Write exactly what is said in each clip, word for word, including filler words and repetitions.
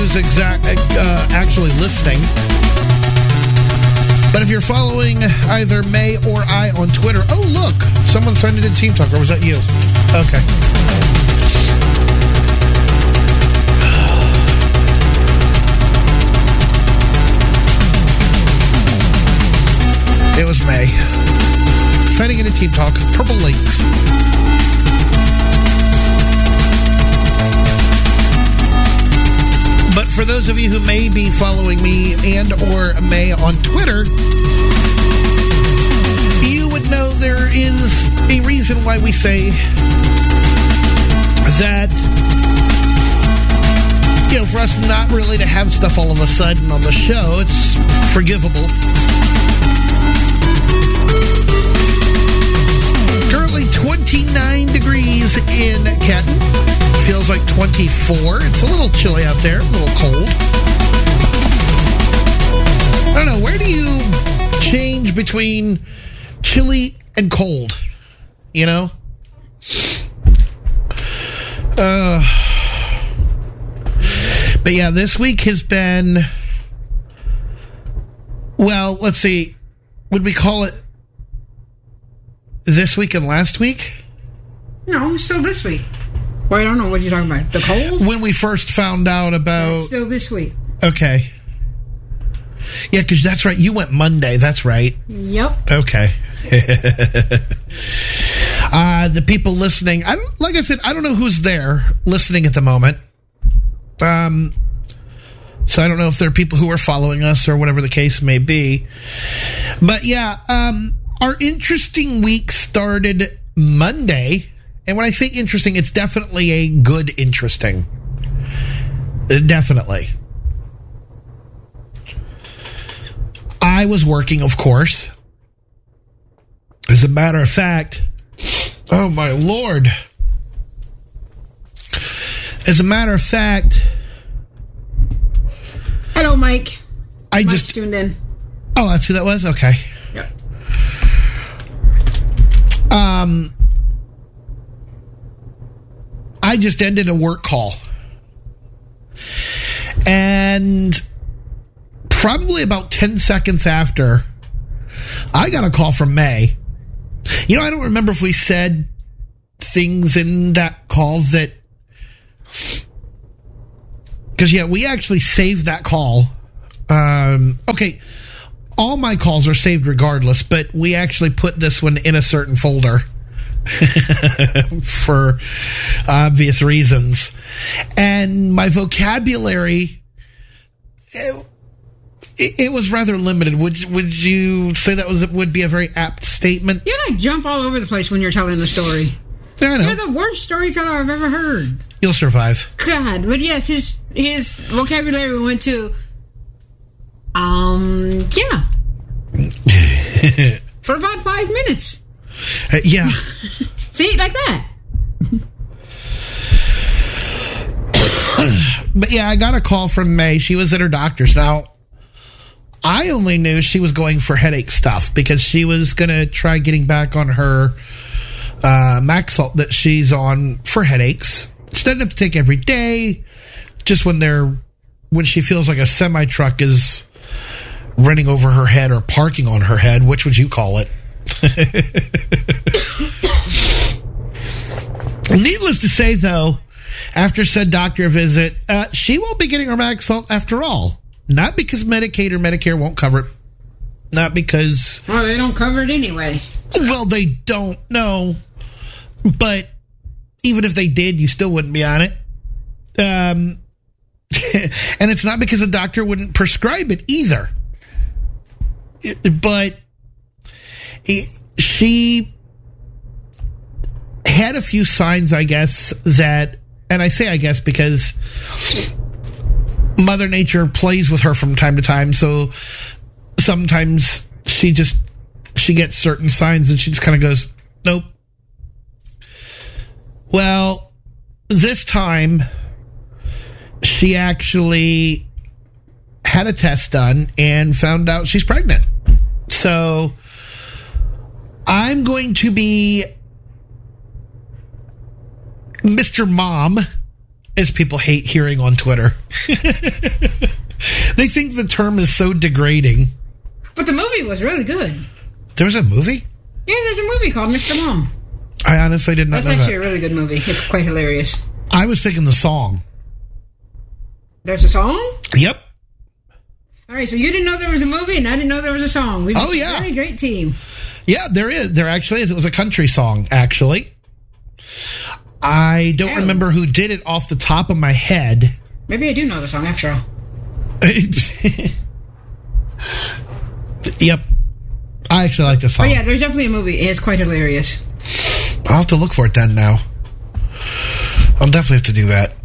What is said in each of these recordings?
who's exact uh, actually listening. But if you're following either May or I on Twitter, oh, look, someone signed it in Team Talk, or was that you? Okay. It was May. Signing into Team Talk, Purple Links. But for those of you who may be following me and or May on Twitter, you would know there is a reason why we say that, you know, for us not really to have stuff all of a sudden on the show, it's forgivable. Currently twenty-nine degrees in Canton. Feels like twenty-four. It's a little chilly out there, a little cold. I don't know, where do you change between chilly and cold? You know? Uh, but yeah, this week has been, well, let's see, would we call it this week and last week? No, still this week. Well, I don't know what you're talking about. The cold? When we first found out about... That's still this week. Okay. Yeah, because that's right. You went Monday. That's right. Yep. Okay. uh, the people listening, I don't, like I said, I don't know who's there listening at the moment. Um, so I don't know if there are people who are following us or whatever the case may be. But yeah, um, our interesting week started Monday. And when I say interesting, it's definitely a good interesting. Definitely. I was working, of course. As a matter of fact, oh my Lord. As a matter of fact, hello, Mike. I Mike's just tuned in. Oh, that's who that was? Okay. Yep. Um, I just ended a work call. And probably about ten seconds after, I got a call from May. You know, I don't remember if we said things in that call that... Because, yeah, we actually saved that call. Um, okay, all my calls are saved regardless, but we actually put this one in a certain folder for obvious reasons. And my vocabulary... It, it was rather limited. Would would you say that was would be a very apt statement? You like jump all over the place when you're telling the story. I know. You're the worst storyteller I've ever heard. You'll survive. God, but yes, his his vocabulary went to, um, yeah, for about five minutes. Uh, yeah. See, like that. But yeah, I got a call from May. She was at her doctor's. Now, I only knew she was going for headache stuff because she was going to try getting back on her uh, Maxalt that she's on for headaches. She doesn't have to take every day, just when they're when she feels like a semi truck is running over her head or parking on her head. Which would you call it? Needless to say, though, after said doctor visit, uh, she won't be getting her Maxalt after all. Not because Medicaid or Medicare won't cover it. Not because... Well, they don't cover it anyway. Well, they don't, no. But even if they did, you still wouldn't be on it. Um, and it's not because the doctor wouldn't prescribe it either. It, but it, she had a few signs, I guess, that... And I say I guess because Mother Nature plays with her from time to time, so sometimes she just she gets certain signs and she just kind of goes, nope. Well, this time she actually had a test done and found out she's pregnant. So I'm going to be Mister Mom as people hate hearing on Twitter. They think the term is so degrading. But the movie was really good. There was a movie? Yeah, there's a movie called Mister Mom. I honestly did not That's know actually that. a really good movie. It's quite hilarious. I was thinking the song. There's a song? Yep. All right, so you didn't know there was a movie, and I didn't know there was a song. We've Oh, yeah. a very great team. Yeah, there is. There actually is. It was a country song, actually. I don't Oh. remember who did it off the top of my head. Maybe I do know the song after all. Yep. I actually like the song. Oh, yeah, there's definitely a movie. It's quite hilarious. I'll have to look for it then now. I'll definitely have to do that.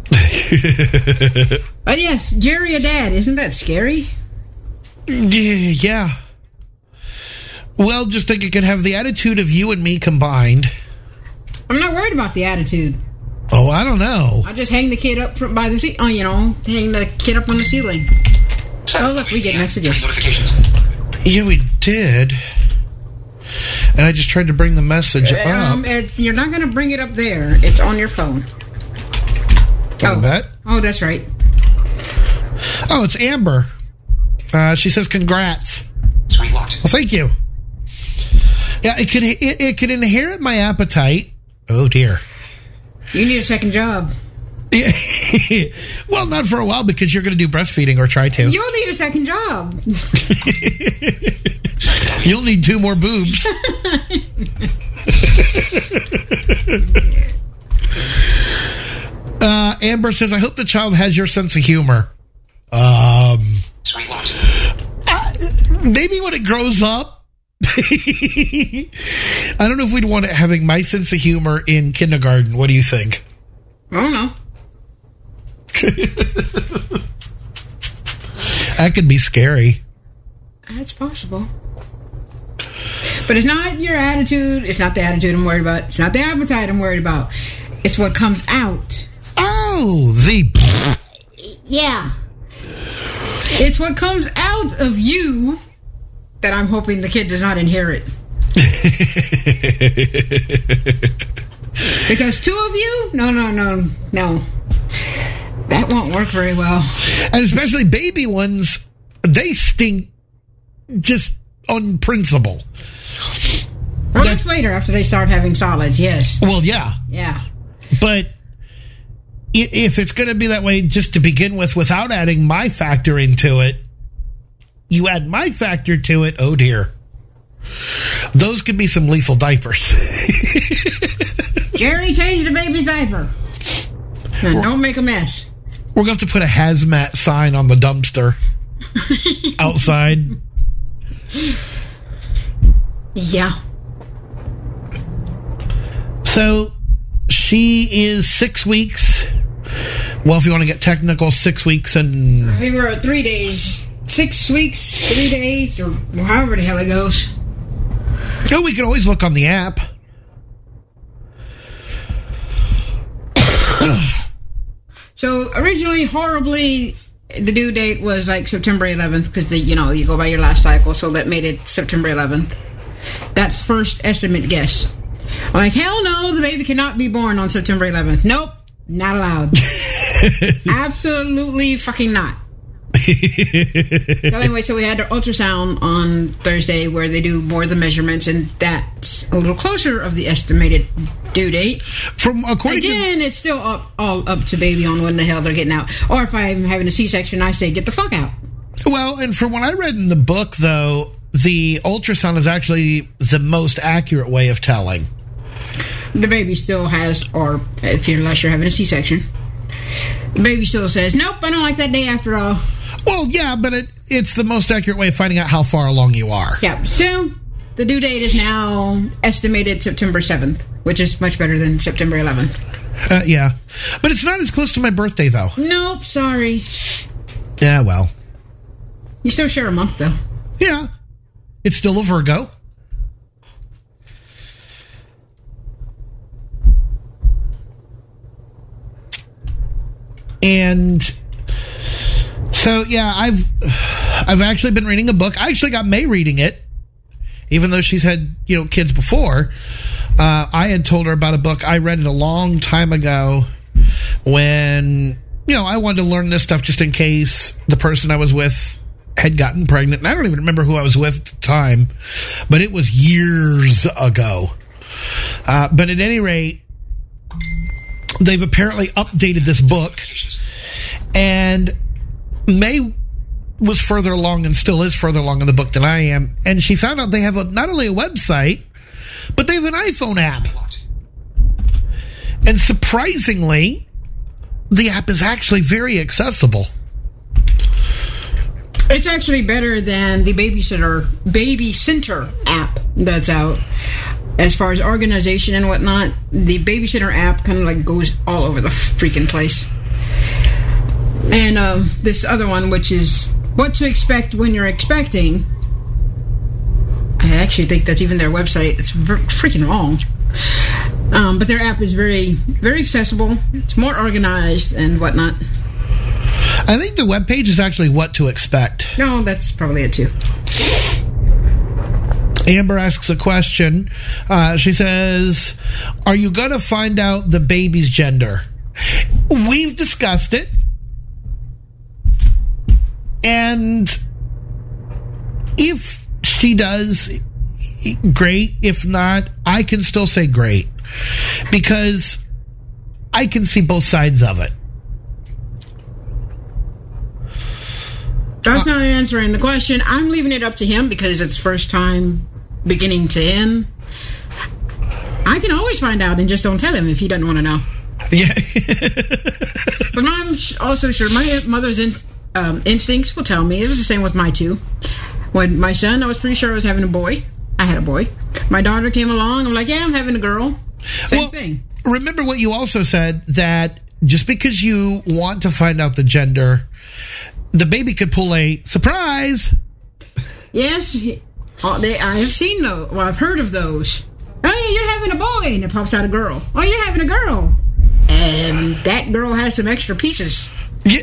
But yes, Jerry a dad. Isn't that scary? Yeah. Well, just think it could have the attitude of you and me combined. I'm not worried about the attitude. Oh, I don't know. I just hang the kid up from, by the seat. Oh, you know, hang the kid up on the ceiling. Oh, look, we get messages. Notifications. Yeah, we did. And I just tried to bring the message up. Um, it's, you're not going to bring it up there. It's on your phone. Oh, that? Oh, that's right. Oh, it's Amber. Uh, she says, congrats. Screen locked. Well, thank you. Yeah, it could it, it could inherit my appetite. Oh, dear. You need a second job. Well, not for a while because you're going to do breastfeeding or try to. You'll need a second job. You'll need two more boobs. uh, Amber says, I hope the child has your sense of humor. Um, Screen locked. uh, maybe when it grows up. I don't know if we'd want it having my sense of humor in kindergarten. What do you think? I don't know. That could be scary. That's possible. But it's not your attitude. It's not the attitude I'm worried about. It's not the appetite I'm worried about. It's what comes out. Oh, the... Yeah. It's what comes out of you that I'm hoping the kid does not inherit. Because two of you? No, no, no, no. That won't work very well. And especially baby ones, they stink just on principle. Well, that's later after they start having solids, yes. Well, yeah. Yeah. But i- if it's going to be that way just to begin with without adding my factor into it, you add my factor to it, oh dear. Those could be some lethal diapers. Jerry, change the baby's diaper. And don't make a mess. We're going to have to put a hazmat sign on the dumpster outside. Yeah. So she is six weeks. Well, if you want to get technical, six weeks and... I think we're at three days. Six weeks, three days, or however the hell it goes. Oh, we can always look on the app. So originally, horribly, the due date was like September eleventh because you know you go by your last cycle, so that made it September eleventh. That's first estimate guess. I'm like, hell no, the baby cannot be born on September eleventh. Nope, not allowed. Absolutely fucking not. So anyway, so we had our ultrasound on Thursday where they do more of the measurements, and that's a little closer of the estimated due date. From according Again, it's still up, all up to baby on when the hell they're getting out. Or if I'm having a C-section, I say, get the fuck out. to... Well, and from what I read in the book, though, the ultrasound is actually the most accurate way of telling. The baby still has, or if you're, unless you're having a C-section, the baby still says, nope, I don't like that day after all. Well, yeah, but it, it's the most accurate way of finding out how far along you are. Yeah, so the due date is now estimated September seventh, which is much better than September eleventh. Uh, yeah. But it's not as close to my birthday, though. Nope, sorry. Yeah, well. You still share a month, though. Yeah. It's still a Virgo. And so, yeah, I've I've actually been reading a book. I actually got May reading it, even though she's had, you know, kids before. Uh, I had told her about a book. I read it a long time ago when, you know, I wanted to learn this stuff just in case the person I was with had gotten pregnant. And I don't even remember who I was with at the time, but it was years ago. Uh, but at any rate, they've apparently updated this book, and May was further along and still is further along in the book than I am. And she found out they have a, not only a website, but they have an iPhone app. And surprisingly, the app is actually very accessible. It's actually better than the babysitter baby center app that's out. As far as organization and whatnot, the babysitter app kind of like goes all over the freaking place. And um, this other one, which is what to expect when you're expecting, I actually think that's even their website. It's ver- freaking wrong. Um, but their app is very, very accessible. It's more organized and whatnot. I think the webpage is actually what to expect. No, that's probably it too. Amber asks a question. Uh, she says, are you going to find out the baby's gender? We've discussed it. And if she does, great. If not, I can still say great. Because I can see both sides of it. That's not answering the question. I'm leaving it up to him because it's first time beginning to end. I can always find out and just don't tell him if he doesn't want to know. Yeah. But I'm also sure my mother's in, um, instincts will tell me. It was the same with my two. When my son, I was pretty sure I was having a boy. I had a boy. My daughter came along. I'm like, yeah, I'm having a girl. Same well, thing. Remember what you also said, that just because you want to find out the gender, the baby could pull a surprise. Yes. Oh, they, I have seen those. Well, I've heard of those. Oh, you're having a boy, and it pops out a girl. Oh, you're having a girl, and that girl has some extra pieces. Yeah.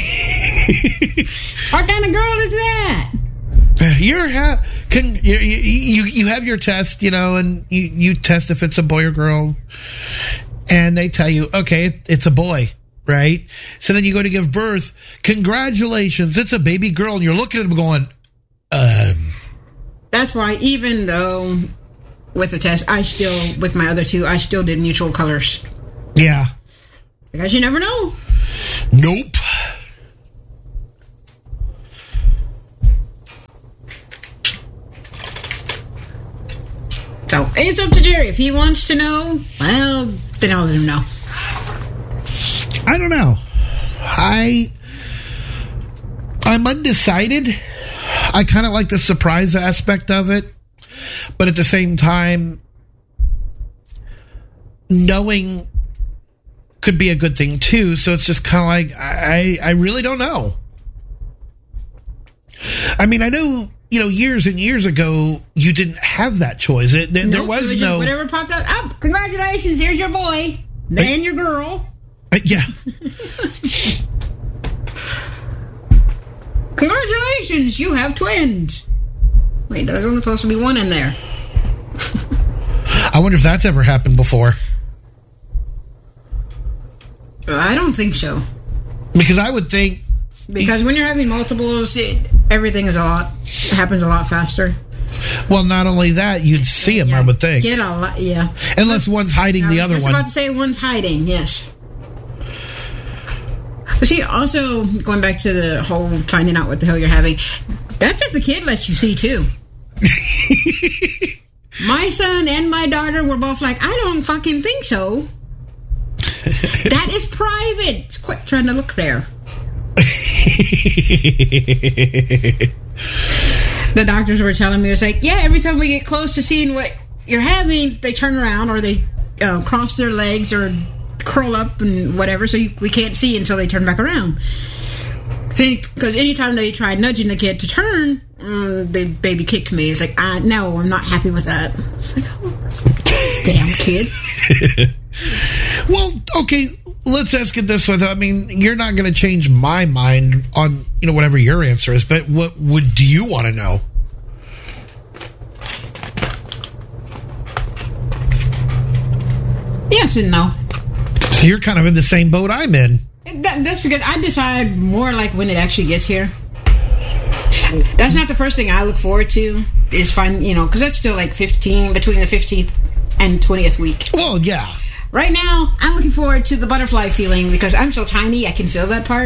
What kind of girl is that? You're ha- can you, you you have your test, you know, and you, you test if it's a boy or girl, and they tell you, okay, it's a boy, right? So then you go to give birth. Congratulations, it's a baby girl, and you're looking at them going, um. That's why, even though with the test, I still, with my other two, I still did mutual colors. Yeah. Because you never know. Nope. So, it's up to Jerry. If he wants to know, well, then I'll let him know. I don't know. I, I'm undecided. I kind of like the surprise aspect of it, but at the same time, knowing could be a good thing too. So it's just kind of like, I, I really don't know. I mean, I know, you know, years and years ago, you didn't have that choice. It, there, Nope, there was, it was no... just whatever popped out. Oh, congratulations, here's your boy. Then your girl. Uh, yeah. Congratulations, you have twins. Wait, there's only supposed to be one in there. I wonder if that's ever happened before. I don't think so. Because I would think... Because when you're having multiples, it, everything is a lot, happens a lot faster. Well, not only that, you'd see them, yeah, I would think. Get a lot, yeah. Unless one's hiding the other one. I was one. just about to say one's hiding, yes. But see, also, going back to the whole finding out what the hell you're having, that's if the kid lets you see, too. My son and my daughter were both like, I don't fucking think so. That is private. Quit trying to look there. The doctors were telling me, it was like, yeah, every time we get close to seeing what you're having, they turn around or they uh, cross their legs or curl up and whatever, so you, we can't see until they turn back around. Because anytime they tried nudging the kid to turn, um, the baby kicked me. It's like, I, no, I'm not happy with that. It's like, oh, damn kid. Well, okay, let's ask it this way. I mean, you're not going to change my mind on, you know, whatever your answer is, but what would do you want to know? Yes and no. So you're kind of in the same boat I'm in. That, that's because I decide more like when it actually gets here. That's not the first thing I look forward to. Is fun, you know, because that's still like fifteen between the fifteenth and twentieth week. Well, yeah. Right now, I'm looking forward to the butterfly feeling because I'm so tiny, I can feel that part.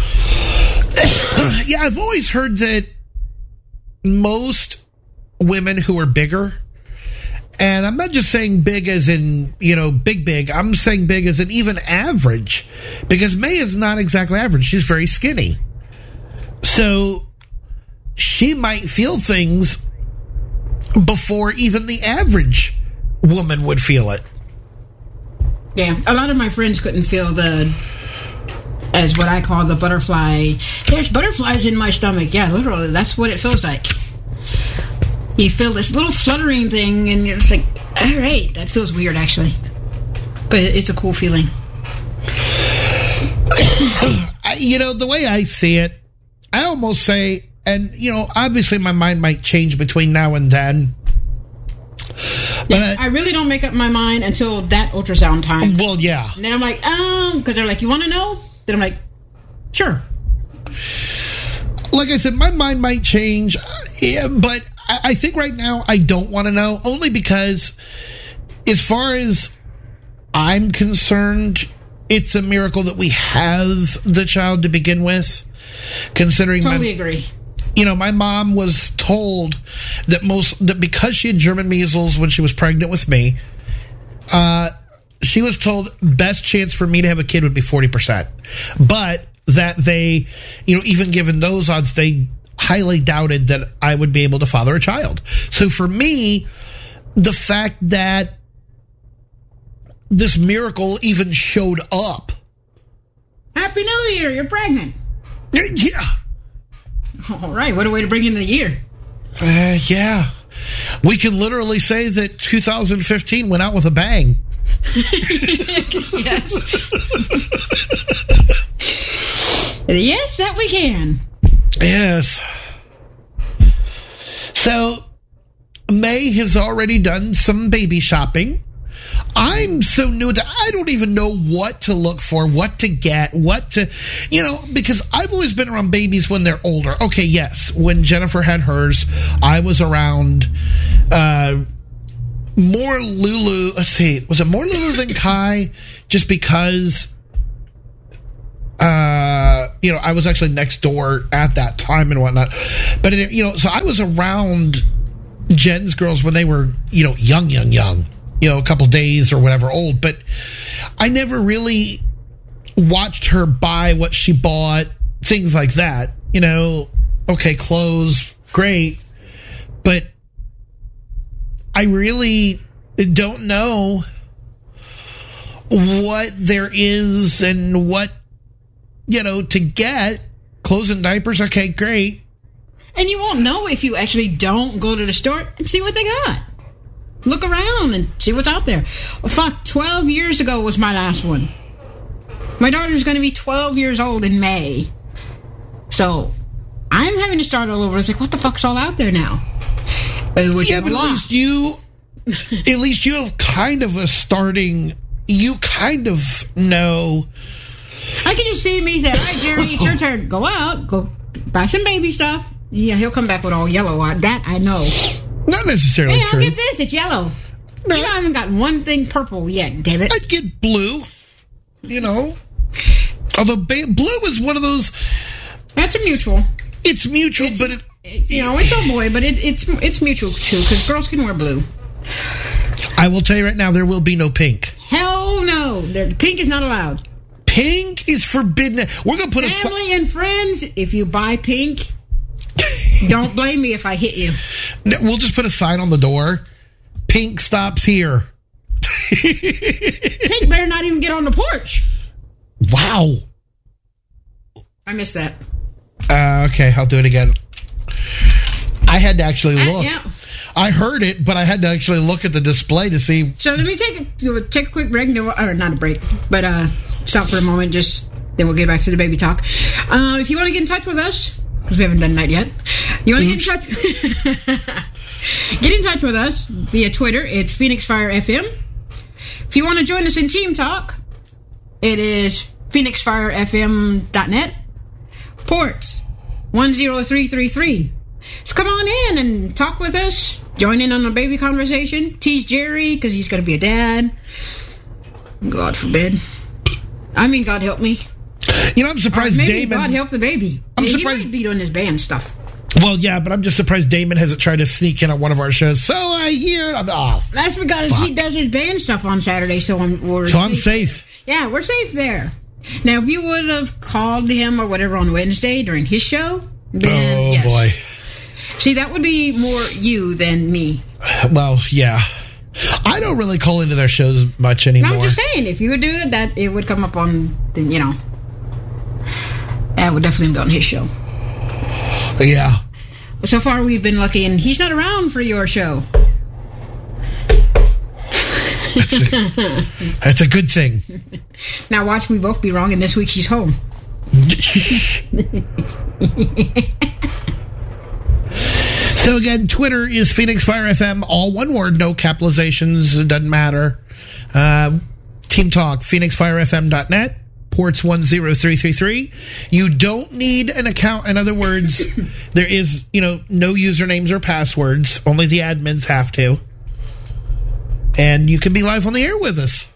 Yeah, I've always heard that most women who are bigger, and I'm not just saying big as in, you know, big, big. I'm saying big as in even average, because May is not exactly average. She's very skinny. So she might feel things before even the average woman would feel it. Yeah, a lot of my friends couldn't feel the, as what I call the butterfly. There's butterflies in my stomach. Yeah, literally, that's what it feels like. You feel this little fluttering thing, and you're just like, all right, that feels weird, actually. But it's a cool feeling. You know, the way I see it, I almost say, and, you know, obviously my mind might change between now and then. But yeah, I, I really don't make up my mind until that ultrasound time. Well, yeah. And then I'm like, um, because they're like, you want to know? Then I'm like, sure. Like I said, my mind might change, yeah, but I, I think right now I don't want to know, only because as far as I'm concerned, it's a miracle that we have the child to begin with, considering totally my, agree. You know, my mom was told that most that because she had German measles when she was pregnant with me, uh, she was told best chance for me to have a kid would be forty percent. But that they, you know, even given those odds, they highly doubted that I would be able to father a child. So for me, the fact that this miracle even showed up. Happy New Year, you're pregnant. Yeah. All right, what a way to bring in the year. Uh, yeah. We can literally say that two thousand fifteen went out with a bang. Yes. Yes, that we can. Yes. So, May has already done some baby shopping. I'm so new that I don't even know what to look for, what to get, what to, you know, because I've always been around babies when they're older. Okay, yes, when Jennifer had hers, I was around uh, more Lulu. Let's see, was it more Lulu than Kai? Just because, uh, you know, I was actually next door at that time and whatnot. But, it, you know, so I was around Jen's girls when they were, you know, young, young, young. You know, a couple days or whatever old, but I never really watched her buy what she bought, things like that. You know, okay, clothes, great, but I really don't know what there is and what, you know, to get. Clothes and diapers, okay, great. And you won't know if you actually don't go to the store and see what they got. Look around and see what's out there. Well, fuck, twelve years ago was my last one. My daughter's going to be twelve years old in May. So, I'm having to start all over. It's like, what the fuck's all out there now? Which yeah, but at least you, at least you have kind of a starting, you kind of know. I can just see me say, all right, Jerry, it's your turn. Go out, go buy some baby stuff. Yeah, he'll come back with all yellow on. That I know. Not necessarily hey, I'll true. get this. It's yellow. No. You know, I haven't got one thing purple yet, damn it. I'd get blue. You know. Although ba- blue is one of those. That's a mutual. It's mutual, it's, but it, you know, it's a boy, but it, it's it's mutual too because girls can wear blue. I will tell you right now, there will be no pink. Hell no, there, pink is not allowed. Pink is forbidden. We're gonna put family a fa- and friends. If you buy pink. Don't blame me if I hit you. We'll just put a sign on the door. Pink stops here. Pink better not even get on the porch. Wow. I missed that. Uh, okay, I'll do it again. I had to actually look. I, yeah. I heard it, but I had to actually look at the display to see. So let me take a, take a quick break. No, or not a break, but uh, stop for a moment. Just then we'll get back to the baby talk. Uh, if you want to get in touch with us, because we haven't done that yet. You want to get in touch? Get in touch with us via Twitter. It's Phoenix Fire F M. If you want to join us in Team Talk, It is phoenix fire f m dot net. Ports one zero three three three. So come on in and talk with us. Join in on the baby conversation. Tease Jerry because he's going to be a dad. God forbid. I mean, God help me. You know, I'm surprised or maybe Damon... God help the baby. I'm he surprised... He might be doing his band stuff. Well, yeah, but I'm just surprised Damon hasn't tried to sneak in on one of our shows. So I hear... I'm off. That's because fuck. He does his band stuff on Saturday, so I'm... We're so I'm safe. safe. Yeah, we're safe there. Now, if you would have called him or whatever on Wednesday during his show, then oh, yes. boy. See, that would be more you than me. Well, yeah. I don't really call into their shows much anymore. No, I'm just saying, if you would do it, that it would come up on, the, you know, that would definitely be on his show. Yeah. But so far, we've been lucky, and he's not around for your show. That's a, that's a good thing. Now watch me both be wrong, and this week he's home. So again, Twitter is Phoenix Fire F M, all one word, no capitalizations, it doesn't matter. Uh, Team Talk, phoenix fire f m dot net, ports one zero three three three. You don't need an account. In other words, there is, you know, no usernames or passwords. Only the admins have to. And you can be live on the air with us.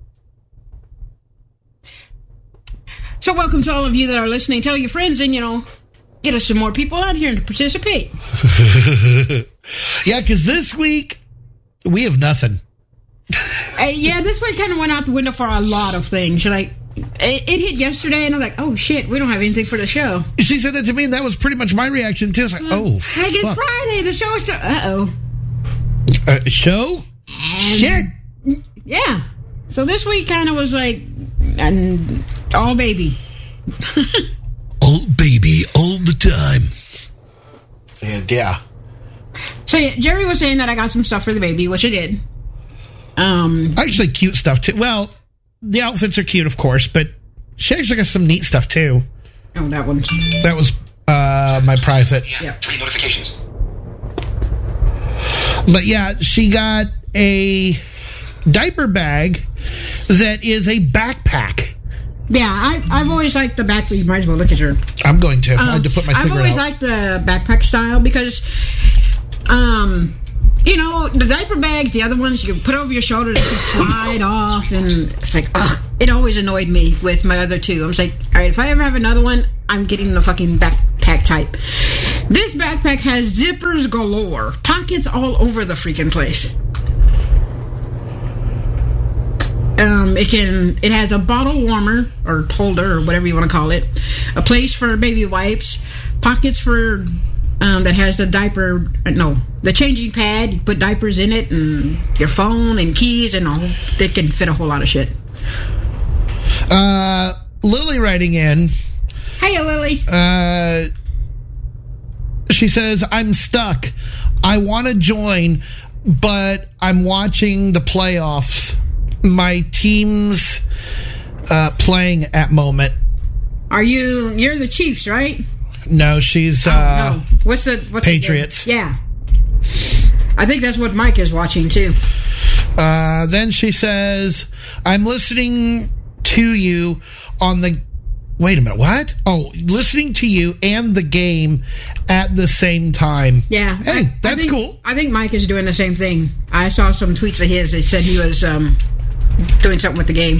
So welcome to all of you that are listening. Tell your friends and, you know, get us some more people out here to participate. Yeah, because this week, we have nothing. uh, yeah, this week kind of went out the window for a lot of things. Like, it, it hit yesterday, and I'm like, oh, shit, we don't have anything for the show. She said that to me, and that was pretty much my reaction, too. I was like, oh, Hey, it's fuck. Friday. The show is still... Uh-oh. Uh, show? And, Shit. Yeah. So this week kind of was like, and all baby. All baby, all the time. And yeah. So yeah, Jerry was saying that I got some stuff for the baby, which I did. Um, Actually, cute stuff, too. Well, the outfits are cute, of course, but she actually got some neat stuff, too. Oh, that one. That was uh, my private. Yeah. Three notifications. But yeah, she got a diaper bag that is a backpack. Yeah, I, I've always liked the backpack. You might as well look at her. I'm going to. Um, I had to put my I've cigarette always out. liked the backpack style because, um, you know, the diaper bags, the other ones, you can put over your shoulder, they can slide off, and it's like, ugh. It always annoyed me with my other two. I'm just like, all right, if I ever have another one, I'm getting the fucking backpack type. This backpack has zippers galore, pockets all over the freaking place. Um, it can. It has a bottle warmer or holder or whatever you want to call it, a place for baby wipes, pockets for um, that has the diaper. No, the changing pad. You put diapers in it, and your phone and keys and all. They can fit a whole lot of shit. Uh, Lily writing in. Hey, Lily. Uh, she says, I'm stuck. I want to join, but I'm watching the playoffs. My team's uh, playing at moment. Are you? You're the Chiefs, right? No, she's Oh, uh, no. What's the what's Patriots. The, yeah. I think that's what Mike is watching too. Uh, then she says, I'm listening to you on the... Wait a minute, what? Oh, listening to you and the game at the same time. Yeah. Hey, I, that's I think, cool. I think Mike is doing the same thing. I saw some tweets of his that said he was um, doing something with the game.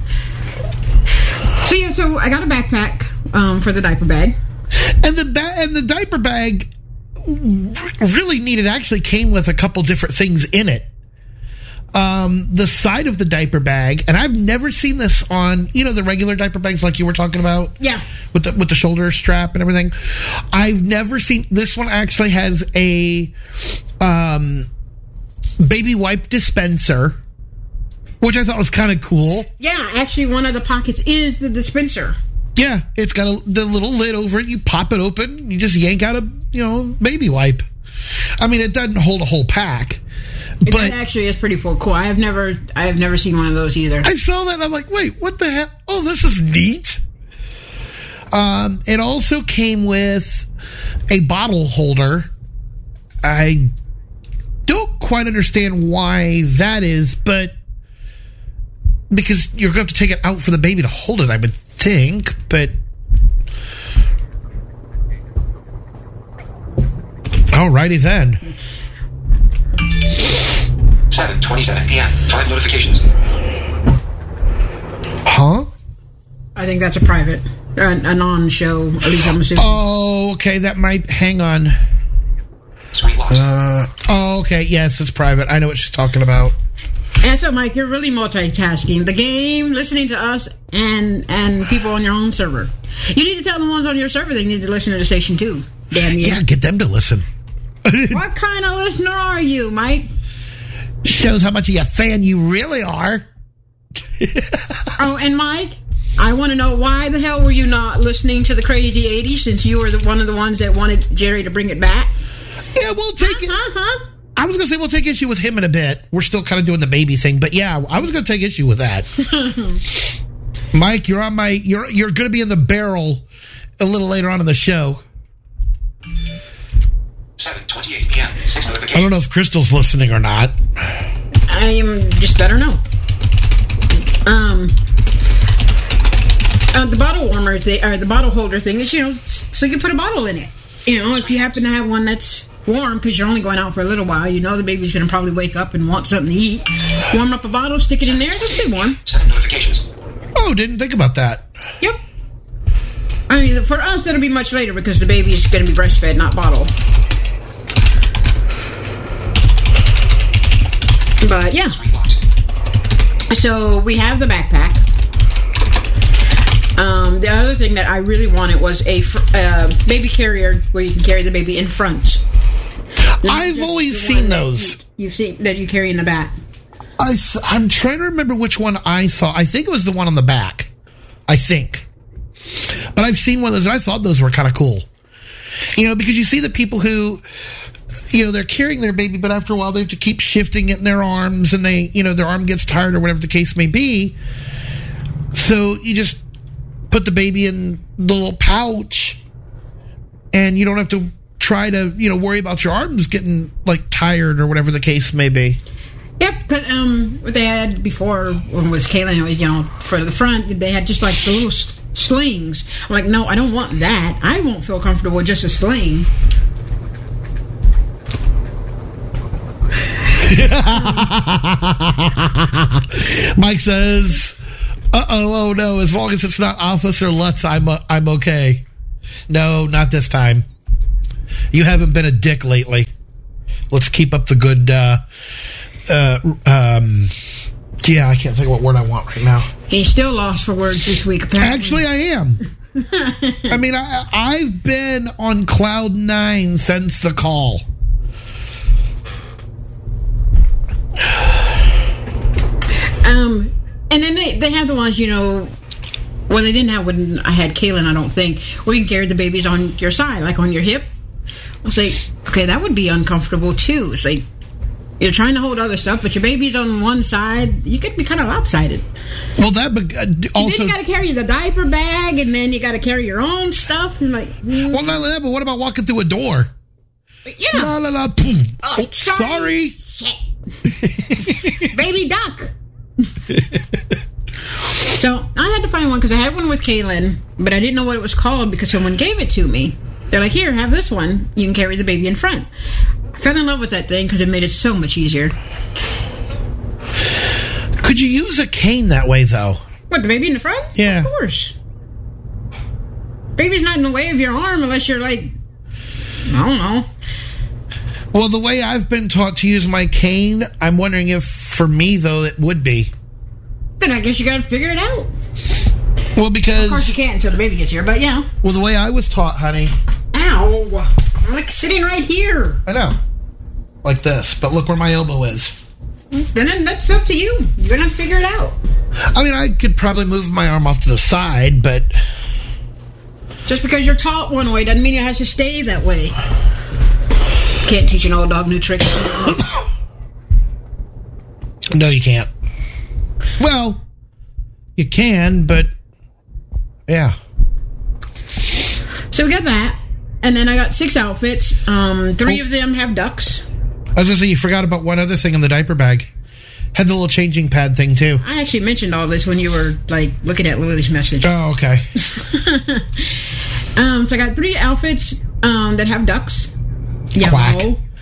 So yeah, so I got a backpack um, for the diaper bag. And the ba- and the diaper bag really neat. It actually came with a couple different things in it. Um, the side of the diaper bag, and I've never seen this on, you know, the regular diaper bags like you were talking about. Yeah. With the with the shoulder strap and everything. I've never seen this one actually has a um, baby wipe dispenser, which I thought was kind of cool. Yeah, actually one of the pockets is the dispenser. Yeah, it's got a, the little lid over it. You pop it open, you just yank out a, you know, baby wipe. I mean, it doesn't hold a whole pack. But But that actually is pretty cool. I have never, I have never seen one of those either. I saw that and I'm like, wait, what the hell? Oh, this is neat. Um, it also came with a bottle holder. I don't quite understand why that is, but because you're going to have to take it out for the baby to hold it, I would think, but... Alrighty then. seven twenty-seven p.m. Five notifications. Huh? I think that's a private, a, a non-show. At least I'm assuming. Oh, okay. That might... Hang on. Sweet loss. Uh, oh, okay. Yes, it's private. I know what she's talking about. And so, Mike, you're really multitasking. The game, listening to us, and and people on your own server. You need to tell the ones on your server they need to listen to the station, too. Damn you. Yeah, get them to listen. What kind of listener are you, Mike? Shows how much of a fan you really are. Oh, and Mike, I want to know why the hell were you not listening to the Crazy eighties since you were the, one of the ones that wanted Jerry to bring it back? Yeah, we'll take it. Uh huh. I was going to say we'll take issue with him in a bit. We're still kind of doing the baby thing, but yeah, I was going to take issue with that. Mike, you're on my. You're you're going to be in the barrel a little later on in the show. seven twenty-eight p.m. Six notifications. I don't know if Crystal's listening or not. I am just better know. Um, uh, the bottle warmer thing, or the bottle holder thing is, you know, so you can put a bottle in it. You know, if you happen to have one that's warm because you're only going out for a little while, you know the baby's going to probably wake up and want something to eat. Warm up a bottle, stick it in there, it'll stay warm. Seven notifications. Oh, didn't think about that. Yep. I mean, for us, that'll be much later because the baby's going to be breastfed, not bottle. But yeah. So we have the backpack. Um, the other thing that I really wanted was a fr- uh, baby carrier where you can carry the baby in front. Not I've just always the seen one that those. You, you've seen that you carry in the back. I, s- I'm trying to remember which one I saw. I think it was the one on the back. I think. But I've seen one of those, and I thought those were kind of cool. You know, because you see the people who, you know, they're carrying their baby, but after a while they have to keep shifting it in their arms, and they, you know, their arm gets tired or whatever the case may be. So you just put the baby in the little pouch, and you don't have to try to, you know, worry about your arms getting, like, tired or whatever the case may be. Yep, because um, what they had before when it was Kaylin, it was, you know, for the front, they had just like the little s- slings. I'm like, no, I don't want that. I won't feel comfortable with just a sling. Mike says, uh-oh, oh no, as long as it's not Officer Lutz, I'm, uh, I'm okay. No, not this time. You haven't been a dick lately. Let's keep up the good, uh, uh, um, yeah, I can't think of what word I want right now. He's still lost for words this week, apparently. Actually, I am. I mean, I, I've been on cloud nine since the call. Um, and then they, they have the ones, you know, well, they didn't have when I had Kaylin, I don't think, where you can carry the babies on your side, like on your hip. I was like, okay, that would be uncomfortable too. It's like, you're trying to hold other stuff, but your baby's on one side. You could be kind of lopsided. Well, that be- uh, also... And then you got to carry the diaper bag, and then you got to carry your own stuff. And like, mm. Well, not only that, but what about walking through a door? Yeah. La, la, la, boom. Oh, Oh, sorry. Shit. Baby duck. So I had to find one because I had one with Kaylin, but I didn't know what it was called because someone gave it to me. They're like, here, have this one. You can carry the baby in front. I fell in love with that thing because it made it so much easier. Could you use a cane that way, though? What, the baby in the front? Yeah. Of course. Baby's not in the way of your arm unless you're like, I don't know. Well, the way I've been taught to use my cane, I'm wondering if, for me, though, it would be. Then I guess you got to figure it out. Well, because... Of course you can't until the baby gets here, but yeah. Well, the way I was taught, honey... Ow. I'm like sitting right here. I know. Like this. But look where my elbow is. Then that's up to you. You're going to have to figure it out. I mean, I could probably move my arm off to the side, but... Just because you're taught one way doesn't mean it has to stay that way. Can't teach an old dog new tricks. No, you can't. Well, you can, but... Yeah. So we got that. And then I got six outfits. Um, three Oh. of them have ducks. I was going to say, you forgot about one other thing in the diaper bag. Had the little changing pad thing too. I actually mentioned all this when you were like looking at Lily's message. Oh, okay. um, so I got three outfits um, that have ducks. Yellow. Quack.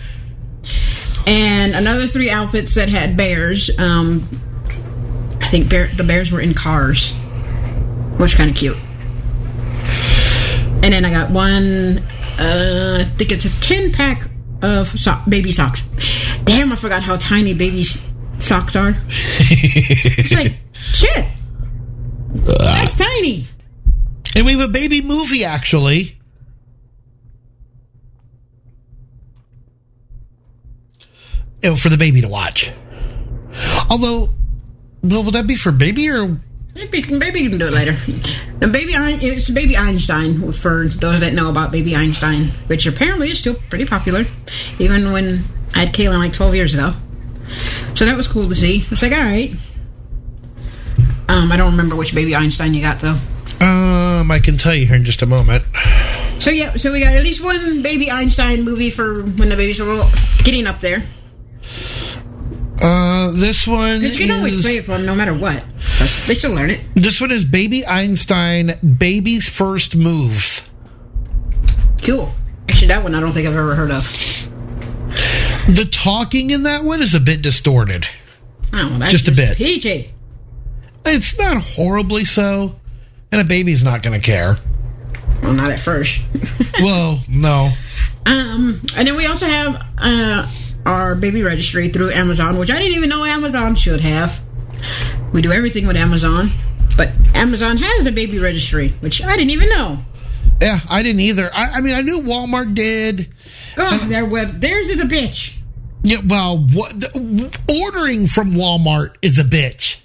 And another three outfits that had bears. Um, I think bear, the bears were in cars, which is kind of cute. And then I got one, uh, I think it's a ten pack of so- baby socks. Damn, I forgot how tiny baby s- socks are. It's like, shit, that's tiny. And we have a baby movie, actually. You know, for the baby to watch. Although, well, will that be for baby or... Maybe, maybe you can do it later. And baby, it's Baby Einstein, for those that know about Baby Einstein, which apparently is still pretty popular, even when I had Kaylin like twelve years ago. So that was cool to see. It's like, all right. Um, I don't remember which Baby Einstein you got, though. Um, I can tell you here in just a moment. So, yeah, so we got at least one Baby Einstein movie for when the baby's a little getting up there. Uh, this one Because you can is, always play it for them no matter what. They still learn it. This one is Baby Einstein, Baby's First Moves. Cool. Actually, that one I don't think I've ever heard of. The talking in that one is a bit distorted. Oh, well, that's Just a bit. Peachy. It's not horribly so, and a baby's not going to care. Well, not at first. Well, no. Um, and then we also have uh, our baby registry through Amazon, which I didn't even know Amazon should have. We do everything with Amazon, but Amazon has a baby registry, which I didn't even know. Yeah, I didn't either. I, I mean, I knew Walmart did. Oh, their web, theirs is a bitch. Yeah, well, what, the, ordering from Walmart is a bitch.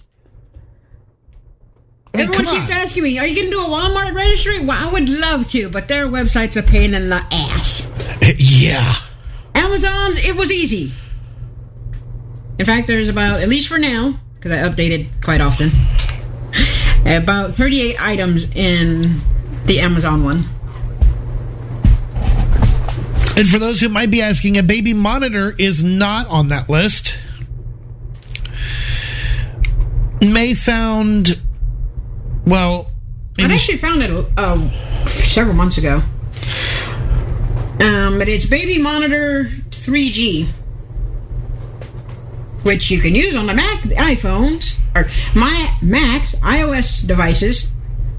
I mean, Everyone come keeps on. asking me, are you going to do a Walmart registry? Well, I would love to, but their website's a pain in the ass. Yeah. Amazon's, it was easy. In fact, there's about, at least for now, because I update it quite often, about thirty-eight items in the Amazon one. And for those who might be asking, a baby monitor is not on that list. May found, well... I actually found it uh, several months ago. Um, but it's Baby Monitor three G, which you can use on the Mac, the iPhones, or my Macs, iOS devices,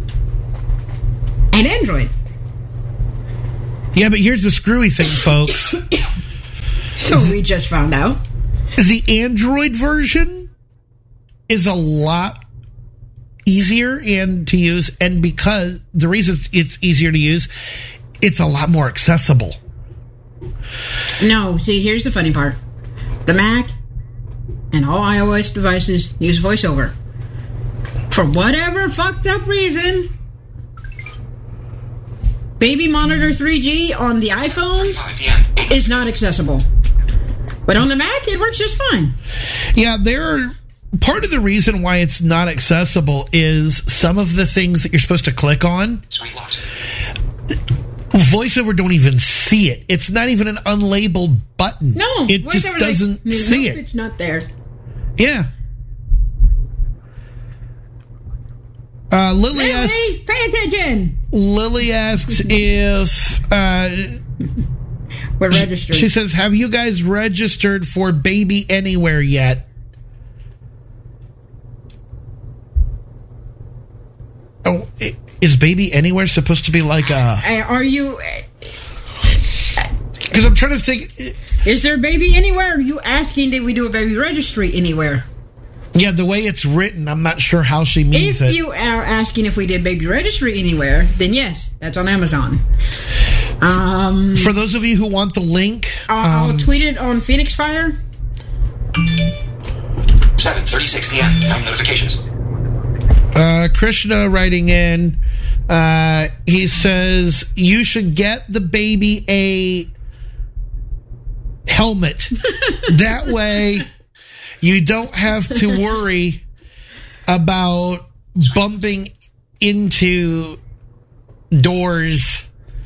and Android. Yeah, but here's the screwy thing, folks. So we just found out. The Android version is a lot easier and to use, and because the reason it's easier to use, it's a lot more accessible. No, see, here's the funny part. The Mac and all iOS devices use VoiceOver. For whatever fucked up reason, Baby Monitor three G on the iPhones five p.m. is not accessible. But on the Mac, it works just fine. Yeah, there are... Part of the reason why it's not accessible is some of the things that you're supposed to click on, Screen locked. VoiceOver don't even see it. It's not even an unlabeled button. No, it just VoiceOver, doesn't like, see nope, it. It's not there. Yeah. Uh, Lily Lily, asks. pay attention. Lily asks if uh, We're registered. she says, "Have you guys registered for Baby Anywhere yet?" Oh, i- is Baby Anywhere supposed to be like a? Uh, Are you... Because I'm trying to think. Is there baby anywhere? Are you asking did we do a baby registry anywhere? Yeah, the way it's written, I'm not sure how she means If it. you are asking if we did baby registry anywhere, then yes, that's on Amazon. Um, For those of you who want the link, I'll, um, I'll tweet it on Phoenix Fire. seven thirty-six p.m. Nine notifications. uh, Krishna writing in, uh, he says you should get the baby a helmet. That way you don't have to worry about bumping into doors.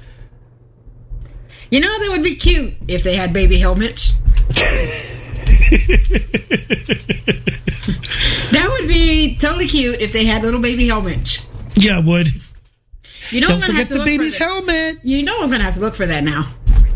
You know, that would be cute if they had baby helmets. be totally cute if they had little baby helmets. Yeah, it would. You know, Don't I'm gonna forget have to the look baby's for that. helmet. You know, I'm gonna have to look for that now.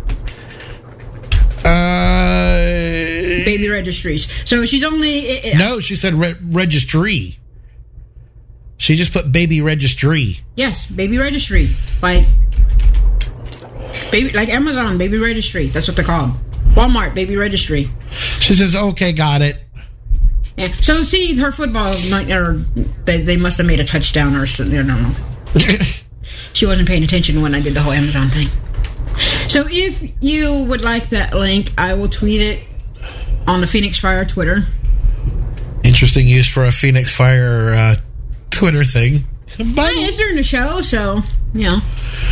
Uh, Baby registries. So she's only it, it- no, she said re- registry. She just put baby registry. yes, baby registry, like baby, like Amazon baby registry. That's what they're called. Walmart baby registry. She says, "Okay, got it." Yeah. So see, her football, or they, they must have made a touchdown or something. I don't know. She wasn't paying attention when I did the whole Amazon thing. So if you would like that link, I will tweet it on the Phoenix Fire Twitter. Interesting use for a Phoenix Fire uh, Twitter thing. But Hey, it's during the show, so, you know.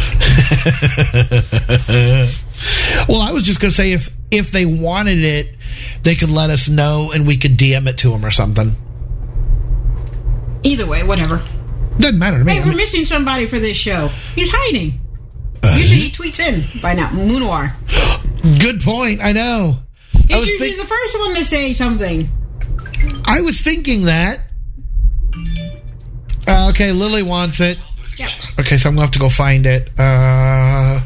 well, I was just going to say if if they wanted it, they could let us know and we could D M it to them or something. Either way, whatever. Doesn't matter to me. Hey, we're missing somebody for this show. He's hiding. Uh, Usually he tweets in by now. Moonoir. Good point. I know. He's I was usually think- the first one to say something. I was thinking that. Uh, okay, Lily wants it. Yep. Okay, so I'm going to have to go find it. Uh,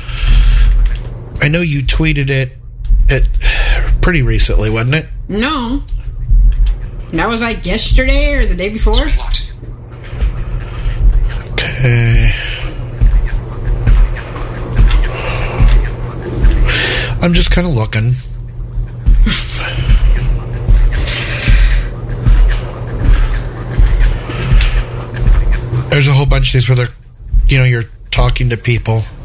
I know you tweeted it, it pretty recently, wasn't it? No. That was like yesterday or the day before. Screen locked. Okay. I'm just kind of looking. There's a whole bunch of these where they're, you know, you're talking to people.